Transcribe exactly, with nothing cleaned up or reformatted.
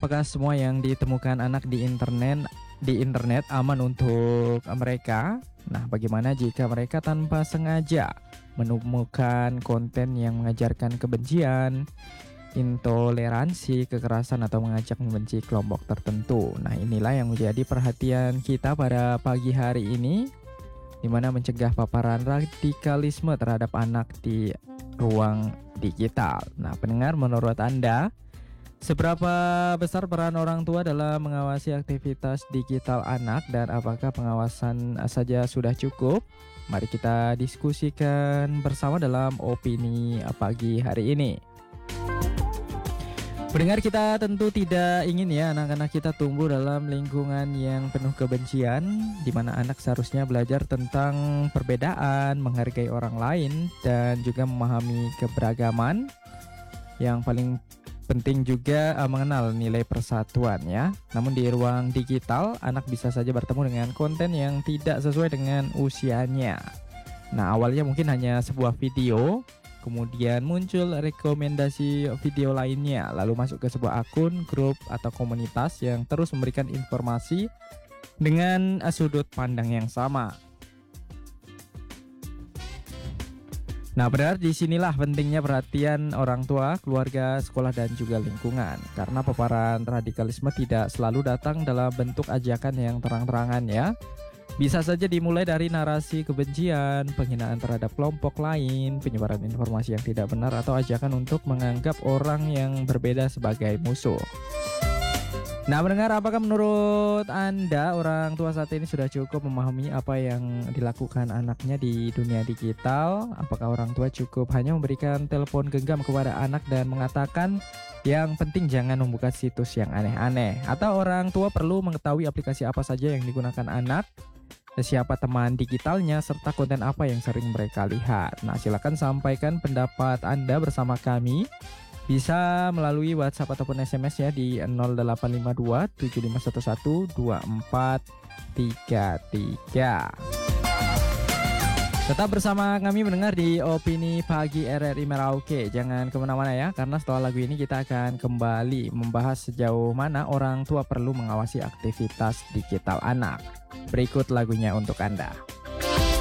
apakah semua yang ditemukan anak di internet di internet aman untuk mereka? Nah, bagaimana jika mereka tanpa sengaja menemukan konten yang mengajarkan kebencian, intoleransi, kekerasan, atau mengajak membenci kelompok tertentu? Nah, inilah yang menjadi perhatian kita pada pagi hari ini, di mana mencegah paparan radikalisme terhadap anak di ruang digital. Nah, pendengar, menurut Anda, seberapa besar peran orang tua dalam mengawasi aktivitas digital anak, dan apakah pengawasan saja sudah cukup? Mari kita diskusikan bersama dalam opini pagi hari ini. Pendengar, kita tentu tidak ingin ya anak-anak kita tumbuh dalam lingkungan yang penuh kebencian, di mana anak seharusnya belajar tentang perbedaan, menghargai orang lain, dan juga memahami keberagaman. Yang paling penting juga uh, mengenal nilai persatuan ya. Namun di ruang digital, anak bisa saja bertemu dengan konten yang tidak sesuai dengan usianya. Nah, awalnya mungkin hanya sebuah video, kemudian muncul rekomendasi video lainnya, lalu masuk ke sebuah akun, grup, atau komunitas yang terus memberikan informasi dengan sudut pandang yang sama. Nah, benar, disinilah pentingnya perhatian orang tua, keluarga, sekolah, dan juga lingkungan. Karena paparan radikalisme tidak selalu datang dalam bentuk ajakan yang terang-terangan ya. Bisa saja dimulai dari narasi kebencian, penghinaan terhadap kelompok lain, penyebaran informasi yang tidak benar, atau ajakan untuk menganggap orang yang berbeda sebagai musuh. Nah, mendengar, apakah menurut Anda orang tua saat ini sudah cukup memahami apa yang dilakukan anaknya di dunia digital? Apakah orang tua cukup hanya memberikan telepon genggam kepada anak dan mengatakan yang penting jangan membuka situs yang aneh-aneh? Atau orang tua perlu mengetahui aplikasi apa saja yang digunakan anak, siapa teman digitalnya, serta konten apa yang sering mereka lihat? Nah, silakan sampaikan pendapat Anda bersama kami. Bisa melalui WhatsApp ataupun S M S ya di nol delapan lima dua tujuh lima satu satu dua empat tiga tiga. Tetap bersama kami mendengar di Opini Pagi R R I Merauke. Jangan kemana-mana ya, karena setelah lagu ini kita akan kembali membahas sejauh mana orang tua perlu mengawasi aktivitas digital anak. Berikut lagunya untuk Anda.